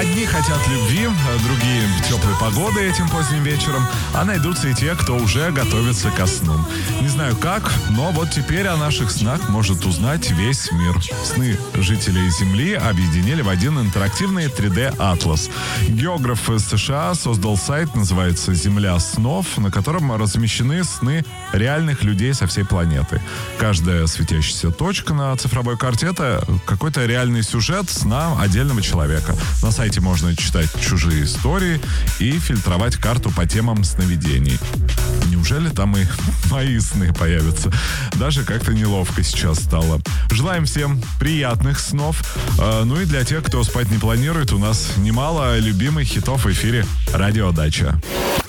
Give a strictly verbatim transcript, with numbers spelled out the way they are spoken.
Одни хотят любви, другие теплой погоды этим поздним вечером, а найдутся и те, кто уже готовится ко сну. Не знаю как, но вот теперь о наших снах может узнать весь мир. Сны жителей Земли объединили в один интерактивный три дэ-атлас. Географ из США создал сайт, называется «Земля снов», на котором размещены сны реальных людей со всей планеты. Каждая светящаяся точка на цифровой карте — это какой-то реальный сюжет сна отдельного человека. На сайте можно читать чужие истории и фильтровать карту по темам сновидений. Неужели там и мои сны появятся? Даже как-то неловко сейчас стало. Желаем всем приятных снов. Ну и для тех, кто спать не планирует, у нас немало любимых хитов в эфире «Радио Дача».